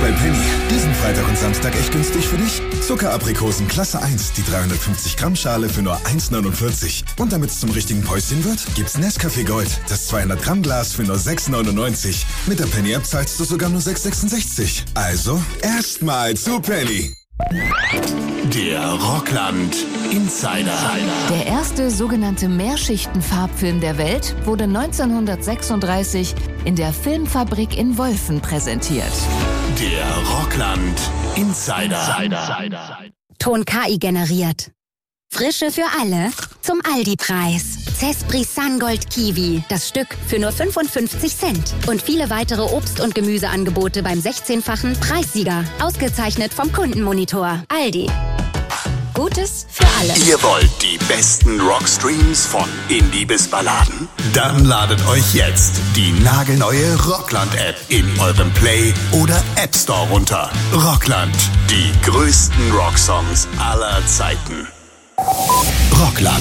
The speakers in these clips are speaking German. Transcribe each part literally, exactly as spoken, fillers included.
bei Penny. Diesen Freitag und Samstag echt günstig für dich. Zuckeraprikosen Klasse eins, die dreihundertfünfzig Gramm Schale für nur eins neunundvierzig. Und damit es zum richtigen Päuschen wird, gibt's Nescafé Gold, das zweihundert Gramm Glas für nur sechs neunundneunzig. Mit der Penny-App zahlst du sogar nur sechs sechsundsechzig. Also, erstmal zu Penny. Der Rockland Insider. Der erste sogenannte Mehrschichten-Farbfilm der Welt wurde neunzehnhundertsechsunddreißig in der Filmfabrik in Wolfen präsentiert. Der Rockland Insider. Ton K I generiert. Frische für alle zum Aldi-Preis. Cespris Sungold Kiwi, das Stück für nur fünfundfünfzig Cent. Und viele weitere Obst- und Gemüseangebote beim sechzehnfachen Preissieger. Ausgezeichnet vom Kundenmonitor. Aldi. Gutes für alle. Ihr wollt die besten Rockstreams von Indie bis Balladen? Dann ladet euch jetzt die nagelneue Rockland-App in eurem Play- oder App Store runter. Rockland, die größten Rocksongs aller Zeiten. Rockland.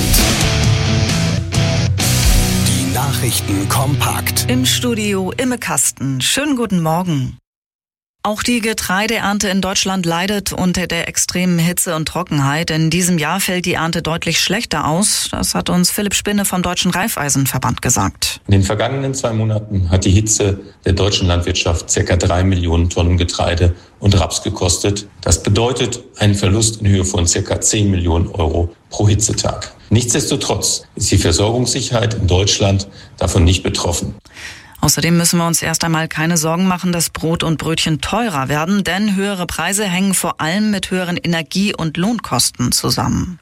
Die Nachrichten kompakt. Im Studio Imme Kasten. Schönen guten Morgen. Auch die Getreideernte in Deutschland leidet unter der extremen Hitze und Trockenheit. In diesem Jahr fällt die Ernte deutlich schlechter aus. Das hat uns Philipp Spinne vom Deutschen Raiffeisenverband gesagt. In den vergangenen zwei Monaten hat die Hitze der deutschen Landwirtschaft ca. drei Millionen Tonnen Getreide und Raps gekostet. Das bedeutet einen Verlust in Höhe von ca. zehn Millionen Euro pro Hitzetag. Nichtsdestotrotz ist die Versorgungssicherheit in Deutschland davon nicht betroffen. Außerdem müssen wir uns erst einmal keine Sorgen machen, dass Brot und Brötchen teurer werden, denn höhere Preise hängen vor allem mit höheren Energie- und Lohnkosten zusammen.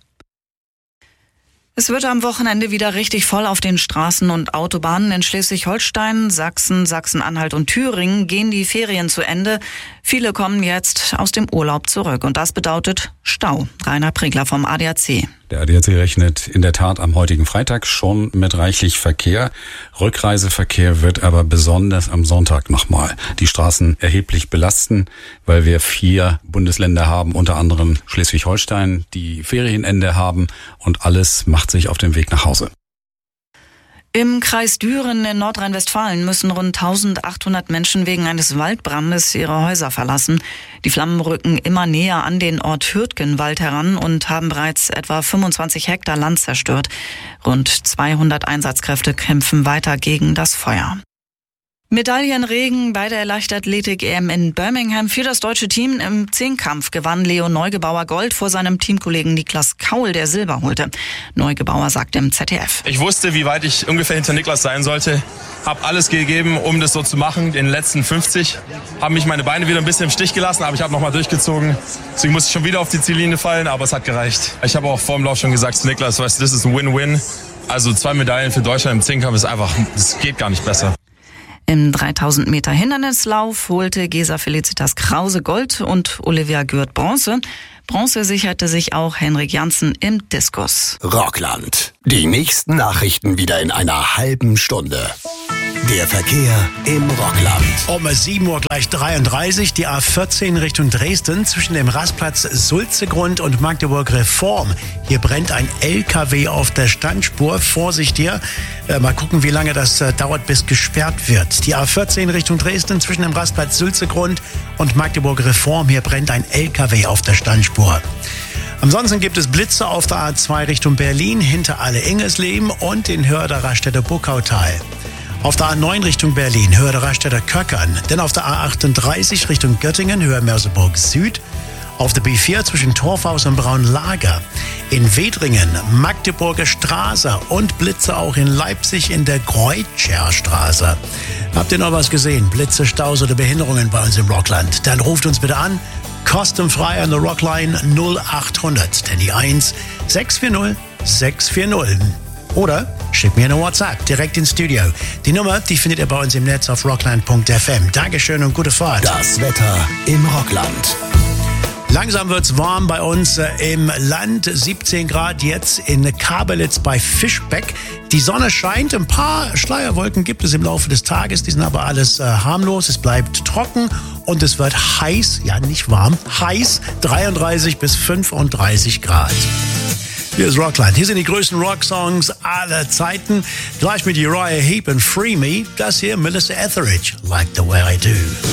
Es wird am Wochenende wieder richtig voll auf den Straßen und Autobahnen. In Schleswig-Holstein, Sachsen, Sachsen-Anhalt und Thüringen gehen die Ferien zu Ende. Viele kommen jetzt aus dem Urlaub zurück und das bedeutet Stau. Rainer Pregler vom A D A C. Der A D A C rechnet in der Tat am heutigen Freitag schon mit reichlich Verkehr. Rückreiseverkehr wird aber besonders am Sonntag nochmal die Straßen erheblich belasten, weil wir vier Bundesländer haben, unter anderem Schleswig-Holstein, die Ferienende haben und alles macht sich auf den Weg nach Hause. Im Kreis Düren in Nordrhein-Westfalen müssen rund eintausendachthundert Menschen wegen eines Waldbrandes ihre Häuser verlassen. Die Flammen rücken immer näher an den Ort Hürtgenwald heran und haben bereits etwa fünfundzwanzig Hektar Land zerstört. Rund zweihundert Einsatzkräfte kämpfen weiter gegen das Feuer. Medaillenregen bei der Leichtathletik-E M in Birmingham für das deutsche Team. Im Zehnkampf gewann Leo Neugebauer Gold vor seinem Teamkollegen Niklas Kaul, der Silber holte. Neugebauer sagte im Z D F. Ich wusste, wie weit ich ungefähr hinter Niklas sein sollte. Habe alles gegeben, um das so zu machen. In den letzten fünfzig haben mich meine Beine wieder ein bisschen im Stich gelassen, aber ich habe nochmal durchgezogen. Deswegen musste ich schon wieder auf die Ziellinie fallen, aber es hat gereicht. Ich habe auch vor dem Lauf schon gesagt zu Niklas, weißt du, das ist ein Win-Win. Also zwei Medaillen für Deutschland im Zehnkampf ist einfach, das geht gar nicht besser. Im dreitausend Meter Hindernislauf holte Gesa Felicitas Krause Gold und Olivia Gürt Bronze. Bronze sicherte sich auch Henrik Janssen im Diskus. Rockland. Die nächsten Nachrichten wieder in einer halben Stunde. Der Verkehr im Rockland. Um sieben Uhr gleich dreiunddreißig, die A vierzehn Richtung Dresden zwischen dem Rastplatz Sulzegrund und Magdeburg Reform. Hier brennt ein L K W auf der Standspur. Vorsicht hier. Äh, mal gucken, wie lange das äh, dauert, bis gesperrt wird. Die A vierzehn Richtung Dresden zwischen dem Rastplatz Sulzegrund und Magdeburg Reform. Hier brennt ein L K W auf der Standspur. Ansonsten gibt es Blitze auf der A zwei Richtung Berlin, hinter Alle-Ingesleben und den Hörder-Raststätter Buckautal. Auf der A neun Richtung Berlin, Höhe der Raststätter Köckern. Denn auf der A achtunddreißig Richtung Göttingen, Höhe Merseburg Süd. Auf der B vier zwischen Torfhaus und Braunlager. In Wedringen, Magdeburger Straße und Blitze auch in Leipzig in der Kreuzscherstraße. Habt ihr noch was gesehen? Blitze, Staus oder Behinderungen bei uns im Rockland? Dann ruft uns bitte an. Kostenfrei an der Rockline null achthundert, denn die eins sechs vier null sechs vier null. Oder schickt mir eine WhatsApp direkt ins Studio. Die Nummer, die findet ihr bei uns im Netz auf rockland punkt f m. Dankeschön und gute Fahrt. Das Wetter im Rockland. Langsam wird's warm bei uns äh, im Land. siebzehn Grad jetzt in Kabelitz bei Fischbeck. Die Sonne scheint. Ein paar Schleierwolken gibt es im Laufe des Tages. Die sind aber alles äh, harmlos. Es bleibt trocken und es wird heiß. Ja, nicht warm. Heiß. dreiunddreißig bis fünfunddreißig Grad. Hier ist Rockland. Hier sind die größten Rocksongs aller Zeiten. Gleich mit Uriah Heep und Free Me. Das hier Melissa Etheridge. Like the way I do.